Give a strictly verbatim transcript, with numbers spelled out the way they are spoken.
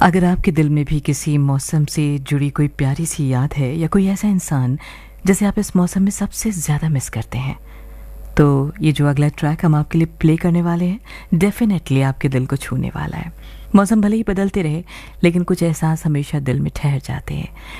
अगर आपके दिल में भी किसी मौसम से जुड़ी कोई प्यारी सी याद है या कोई ऐसा इंसान जिसे आप इस मौसम में सबसे ज़्यादा मिस करते हैं, तो ये जो अगला ट्रैक हम आपके लिए प्ले करने वाले हैं डेफिनेटली आपके दिल को छूने वाला है। मौसम भले ही बदलते रहे, लेकिन कुछ एहसास हमेशा दिल में ठहर जाते हैं।